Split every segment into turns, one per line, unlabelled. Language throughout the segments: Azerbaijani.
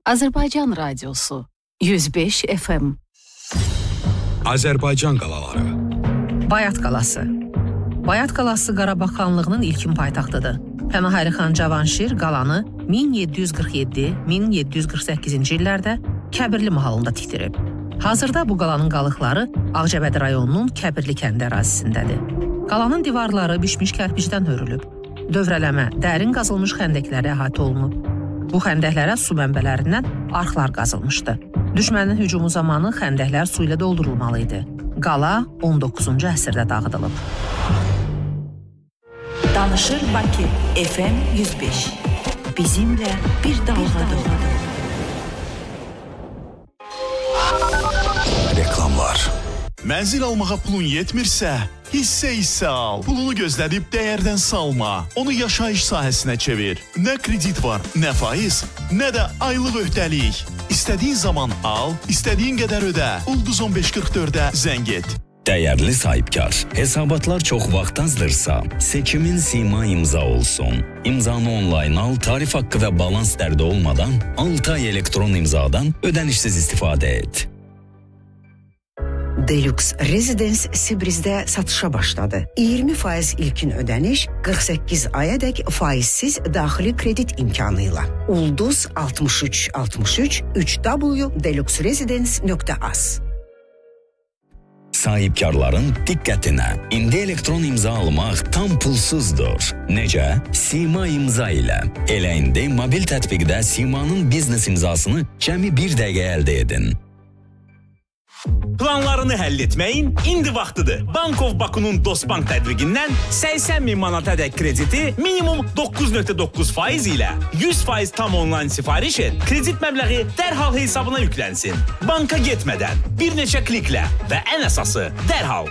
Azərbaycan Radiosu 105 FM.
Azərbaycan qalaları.
Bayat qalası. Bayat qalası Qarabağ xanlığının ilkin paytaxtıdır. Pənahəri xan Cavanşir qalanı 1747-1748-ci illərdə Kəbirli mahalında tikdirib. Hazırda bu qalanın qalıqları Ağcabədi rayonunun Kəbirli kəndi ərazisindədir. Qalanın divarları bişmiş kərpicdən hörülüb. Dövrələmə, dərin qazılmış xəndəkləri əhatə olunub. Bu xəndəklərə su mənbələrindən arxlar qazılmışdı. Düşmənin hücumu zamanı xəndəklər su ilə doldurulmalı idi. Qala 19-cu əsrdə dağıdılıb.
Danışır Bakı FM 105. Bizimlə bir dalğadır.
Reklamlar.
Mənzil almağa pulun yetmirsə, hissə al. Pulunu gözlədib dəyərdən salma. Onu yaşayış sahəsinə çevir. Nə kredit var, nə faiz, nə də aylıq öhdəlik. İstədiyin zaman al, istədiyin qədər ödə. Ulduz 1544-ə zəng et.
Dəyərli sahibkar, hesabatlar çox vaxt azdırsa, seçimin Sima imza olsun. İmzanı onlayn al, tarif haqqı və balans dərdi olmadan 6 ay elektron imzadan ödənişsiz istifadə et.
Deluxe Residence Sibrizdə satışa başladı. 20% ilkin ödəniş, 48 ayadək faizsiz daxili kredit imkanıyla. Ulduz 6363 www.deluxeresidence.az.
Sahibkarların diqqətinə, indi elektron imza almaq tam pulsuzdur. Necə? Sima imza ilə. Elə indi mobil tətbiqdə Sima'nın biznes imzasını cəmi 1 dəqiqə əldə edin.
Planlarını həll etməyin indi vaxtıdır. Bank of Baku'nun Dostbank tədbiqindən 80.000 manatadək krediti minimum 9.9 faiz ilə 100% tam onlayn sifariş et. Kredit məbləği dərhal hesabına yüklənsin. Banka getmədən, bir neçə kliklə və ən əsası dərhal.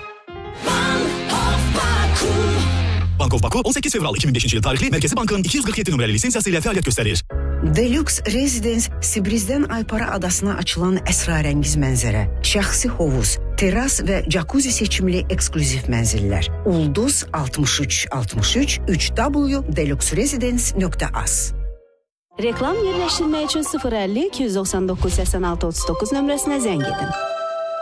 Bank of Baku 18 fevral 2005-ci il tarixli Mərkəzi Bankın 247 nömrəli lisensiyası ilə fəaliyyət göstərir.
Deluxe Residence Sibrizdən Aypara adasına açılan əsrarəngiz mənzərə, şəxsi hovuz, teras və jacuzzi seçimli eksklüziv mənzillər. Ulduz 6363 www.deluxeresidence.az.
Reklam yerləşdirmək üçün 050 299 86 39 nömrəsinə zəng edin.